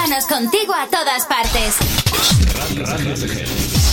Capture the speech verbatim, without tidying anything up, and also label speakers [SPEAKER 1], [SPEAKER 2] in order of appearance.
[SPEAKER 1] Llévanos contigo a todas partes.
[SPEAKER 2] Radio, Radio C G.